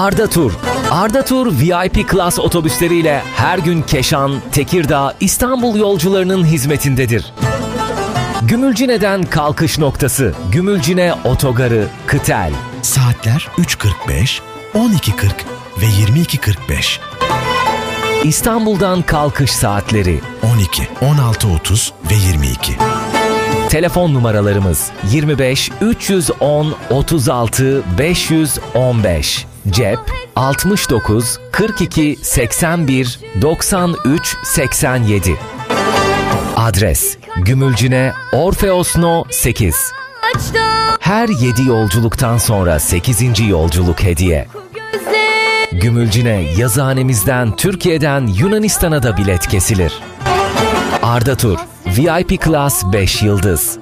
Arda Tur. Arda Tur VIP Class otobüsleriyle her gün Keşan, Tekirdağ, İstanbul yolcularının hizmetindedir. Gümülcine'den kalkış noktası, Gümülcine Otogarı, Kıtel. Saatler 3.45, 12.40 ve 22.45. İstanbul'dan kalkış saatleri 12, 16.30 ve 22. Telefon numaralarımız 25 310 36 515. Cep 69 42 81 93 87. Adres Gümülcine Orfeos No 8. Her 7 yolculuktan sonra 8. yolculuk hediye. Gümülcine yazıhanemizden Türkiye'den Yunanistan'a da bilet kesilir. Arda Tur VIP Class 5 yıldız.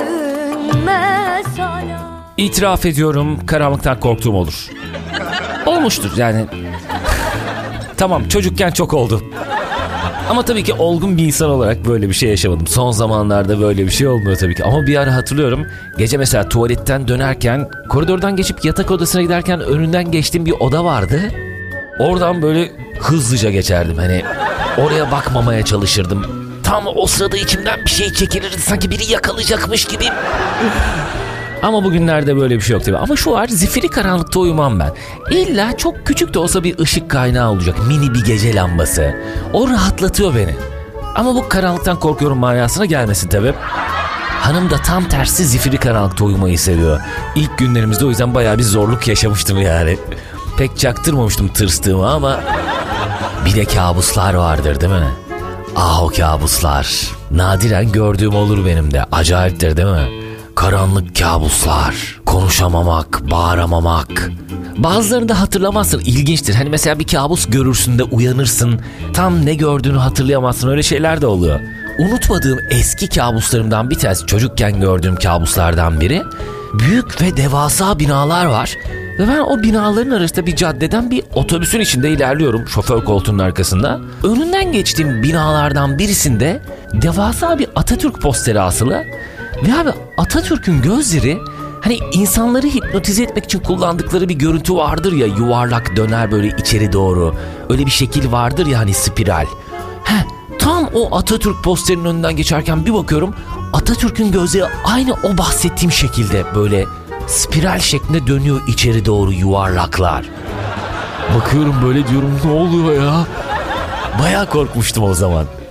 İtiraf ediyorum, karanlıktan korktuğum olur. Olmuştur yani. Tamam, çocukken çok oldu. Ama tabii ki olgun bir insan olarak böyle bir şey yaşamadım. Son zamanlarda böyle bir şey olmuyor tabii ki. Ama bir ara hatırlıyorum. Gece mesela tuvaletten dönerken, koridordan geçip yatak odasına giderken önünden geçtiğim bir oda vardı. Oradan böyle hızlıca geçerdim. Hani oraya bakmamaya çalışırdım. Tam o sırada içimden bir şey çekilirdi. Sanki biri yakalayacakmış gibi. Ama bugünlerde böyle bir şey yok tabii. Ama şu var, zifiri karanlıkta uyumam ben. İlla çok küçük de olsa bir ışık kaynağı olacak. Mini bir gece lambası. O rahatlatıyor beni. Ama bu karanlıktan korkuyorum manasına gelmesin tabii. Hanım da tam tersi zifiri karanlıkta uyumayı seviyor. İlk günlerimizde o yüzden bayağı bir zorluk yaşamıştım yani. Pek çaktırmamıştım tırstığımı ama bir de kabuslar vardır değil mi? Ah o kabuslar. Nadiren gördüğüm olur benim de. Acayiptir değil mi? Karanlık kabuslar. Konuşamamak, bağıramamak. Bazılarını da hatırlamazsın. İlginçtir. Hani mesela bir kabus görürsün de uyanırsın. Tam ne gördüğünü hatırlayamazsın. Öyle şeyler de oluyor. Unutmadığım eski kabuslarımdan bir tanesi, çocukken gördüğüm kabuslardan biri. Büyük ve devasa binalar var. Ve ben o binaların arasında bir caddeden bir otobüsün içinde ilerliyorum, şoför koltuğunun arkasında. Önünden geçtiğim binalardan birisinde devasa bir Atatürk posteri asılı. Ve abi Atatürk'ün gözleri, hani insanları hipnotize etmek için kullandıkları bir görüntü vardır ya, yuvarlak döner böyle içeri doğru. Öyle bir şekil vardır ya, hani spiral. Tam o Atatürk posterinin önünden geçerken bir bakıyorum, Atatürk'ün gözleri aynı o bahsettiğim şekilde böyle spiral şeklinde dönüyor içeri doğru, yuvarlaklar. Bakıyorum böyle, diyorum ne oluyor ya? Bayağı korkmuştum o zaman.